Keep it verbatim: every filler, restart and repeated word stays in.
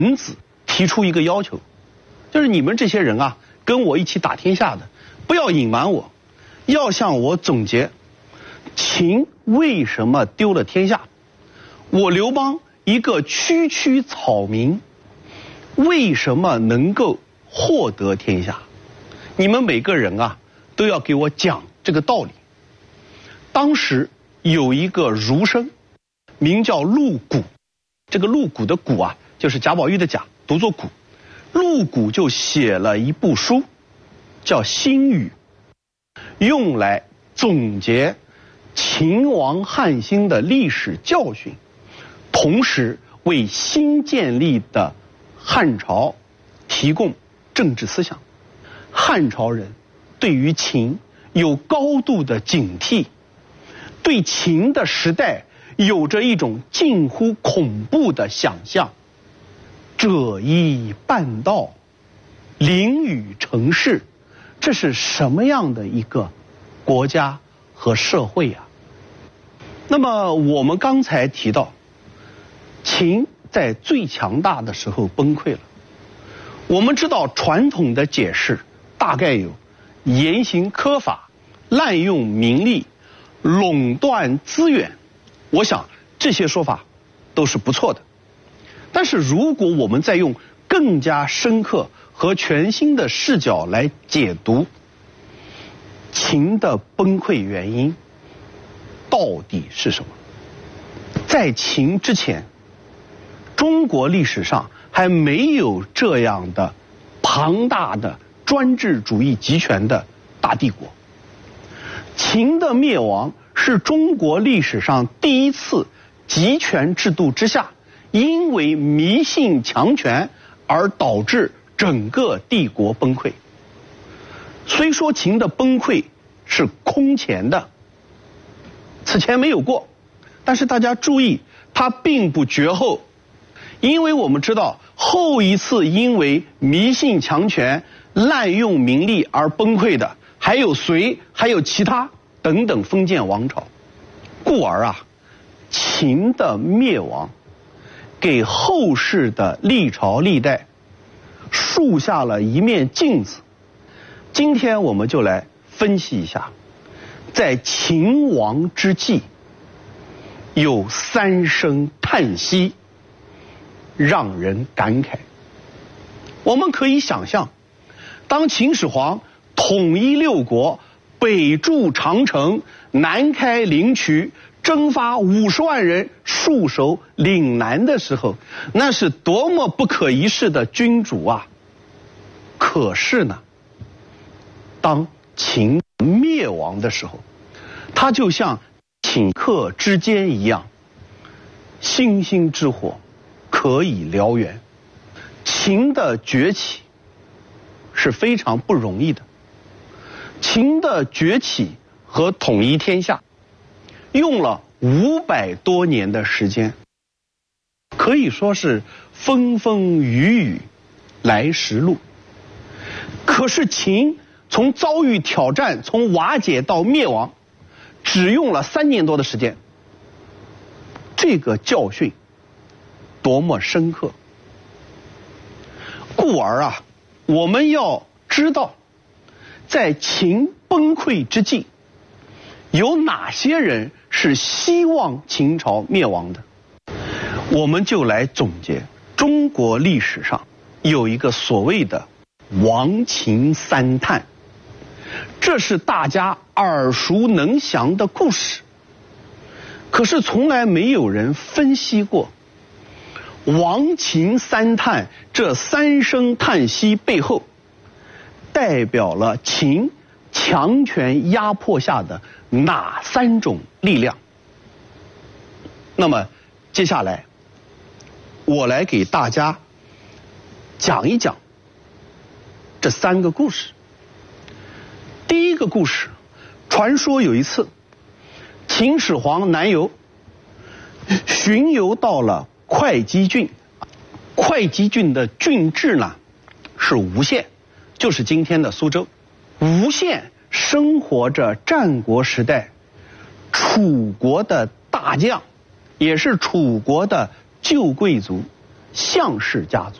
臣子提出一个要求，就是你们这些人啊，跟我一起打天下的，不要隐瞒我，要向我总结秦为什么丢了天下，我刘邦一个区区草民为什么能够获得天下？你们每个人啊都要给我讲这个道理。当时有一个儒生名叫陆贾，这个陆贾的贾啊就是贾宝玉的贾，读作贾。陆贾就写了一部书叫《新语》，用来总结秦王汉兴的历史教训，同时为新建立的汉朝提供政治思想。汉朝人对于秦有高度的警惕，对秦的时代有着一种近乎恐怖的想象。者夷半道，凌羽成市，这是什么样的一个国家和社会啊？那么我们刚才提到，秦在最强大的时候崩溃了。我们知道传统的解释大概有严刑苛法、滥用民力、垄断资源，我想这些说法都是不错的。但是如果我们再用更加深刻和全新的视角来解读秦的崩溃原因到底是什么？在秦之前，中国历史上还没有这样的庞大的专制主义集权的大帝国。秦的灭亡是中国历史上第一次集权制度之下因为迷信强权而导致整个帝国崩溃。虽说秦的崩溃是空前的，此前没有过，但是大家注意，它并不绝后。因为我们知道后一次因为迷信强权、滥用民力而崩溃的还有隋，还有其他等等封建王朝。故而啊，秦的灭亡给后世的历朝历代树下了一面镜子。今天我们就来分析一下，在秦亡之际有三声叹息让人感慨。我们可以想象，当秦始皇统一六国，北筑长城，南开灵渠，征发五十万人戍守岭南的时候，那是多么不可一世的君主啊！可是呢，当秦灭亡的时候，他就像顷刻之间一样，星星之火可以燎原。秦的崛起是非常不容易的。秦的崛起和统一天下用了五百多年的时间，可以说是风风雨雨来时路。可是秦从遭遇挑战，从瓦解到灭亡，只用了三年多的时间。这个教训多么深刻！故而啊，我们要知道，在秦崩溃之际，有哪些人是希望秦朝灭亡的？我们就来总结中国历史上有一个所谓的亡秦三叹，这是大家耳熟能详的故事。可是从来没有人分析过亡秦三叹这三声叹息背后代表了秦强权压迫下的哪三种力量。那么接下来我来给大家讲一讲这三个故事。第一个故事，传说有一次秦始皇南游，巡游到了会稽郡。会稽郡的郡治呢是吴县，就是今天的苏州。吴县生活着战国时代楚国的大将，也是楚国的旧贵族， 项氏家族。